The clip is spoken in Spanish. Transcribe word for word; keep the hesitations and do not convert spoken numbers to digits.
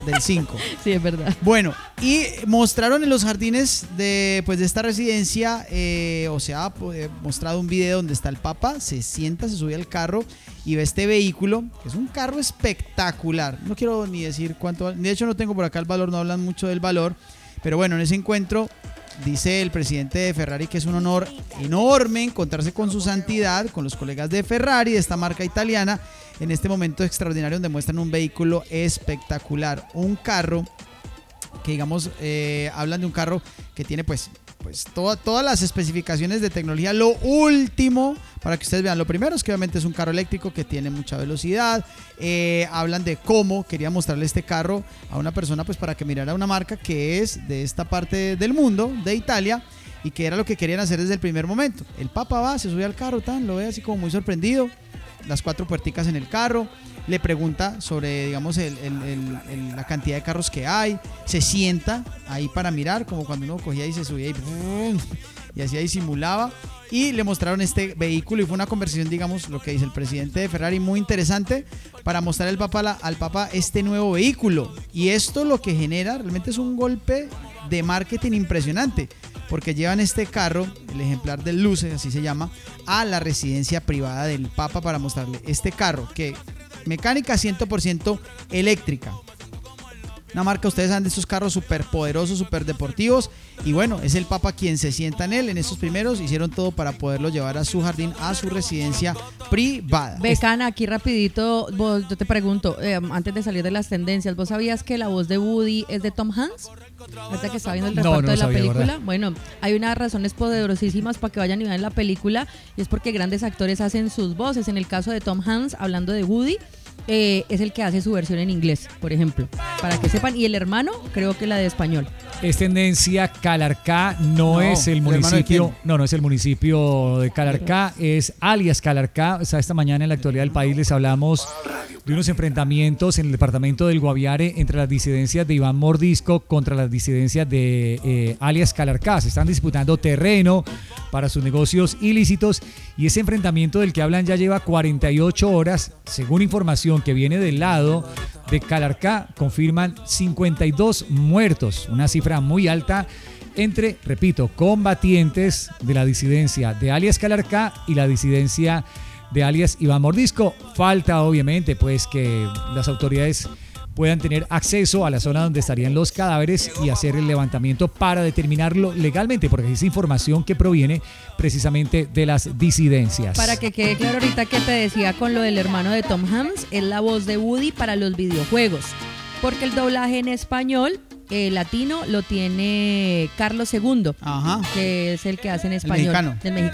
Del cinco. Sí, es verdad. Bueno, y mostraron en los jardines de, pues, de esta residencia, eh, o sea, pues, mostrado un video donde está el Papa, se sienta, se sube al carro y ve este vehículo, que es un carro espectacular. No quiero ni decir cuánto, de hecho no tengo por acá el valor, no hablan mucho del valor, pero bueno, en ese encuentro dice el presidente de Ferrari que es un honor enorme encontrarse con su santidad, con los colegas de Ferrari, de esta marca italiana, en este momento extraordinario donde muestran un vehículo espectacular, un carro que digamos, eh, hablan de un carro que tiene pues, pues toda, todas las especificaciones de tecnología, lo último, para que ustedes vean. Lo primero es que obviamente es un carro eléctrico que tiene mucha velocidad, eh, hablan de cómo quería mostrarle este carro a una persona pues para que mirara una marca que es de esta parte del mundo, de Italia, y que era lo que querían hacer desde el primer momento. El Papa va, se sube al carro, tan, lo ve así como muy sorprendido, las cuatro puerticas en el carro, le pregunta sobre, digamos, el, el, el, el, la cantidad de carros que hay, se sienta ahí para mirar, como cuando uno cogía y se subía y, y así ahí simulaba, y le mostraron este vehículo y fue una conversación, digamos, lo que dice el presidente de Ferrari, muy interesante para mostrar al Papa, la, al Papa este nuevo vehículo, y esto lo que genera realmente es un golpe de marketing impresionante, porque llevan este carro, el ejemplar del Luce, así se llama, a la residencia privada del Papa para mostrarle este carro, que mecánica cien por ciento eléctrica. Una marca, ustedes saben, de estos carros súper poderosos, súper deportivos. Y bueno, es el Papa quien se sienta en él. En estos primeros hicieron todo para poderlo llevar a su jardín, a su residencia privada. Becana, aquí rapidito, vos, yo te pregunto, eh, antes de salir de las tendencias, ¿vos sabías que la voz de Woody es de Tom Hanks? ¿Verdad que está viendo el reparto no, no de la sabía, película? ¿verdad? Bueno, hay unas razones poderosísimas para que vayan y vean la película, y es porque grandes actores hacen sus voces. En el caso de Tom Hanks, hablando de Woody, eh, es el que hace su versión en inglés, por ejemplo, para que sepan. Y el hermano, creo que la de español. Es tendencia. Calarcá no, No, es el ¿el hermano de municipio, quién? no, no es el municipio de Calarcá, es alias Calarcá. O sea, esta mañana en la actualidad del país les hablamos de unos enfrentamientos en el departamento del Guaviare entre las disidencias de Iván Mordisco contra las disidencias de eh, alias Calarcá. Se están disputando terreno para sus negocios ilícitos, y ese enfrentamiento del que hablan ya lleva cuarenta y ocho horas, según información que viene del lado de Calarcá, confirman cincuenta y dos muertos, una cifra muy alta entre, repito, combatientes de la disidencia de alias Calarcá y la disidencia de alias Iván Mordisco. Falta obviamente pues que las autoridades puedan tener acceso a la zona donde estarían los cadáveres y hacer el levantamiento para determinarlo legalmente, porque es información que proviene precisamente de las disidencias. Para que quede claro ahorita que te decía con lo del hermano de Tom Hanks, es la voz de Woody para los videojuegos, porque el doblaje en español eh, latino lo tiene Carlos segundo, Ajá. que es el que hace en español. mexicano. El mexicano.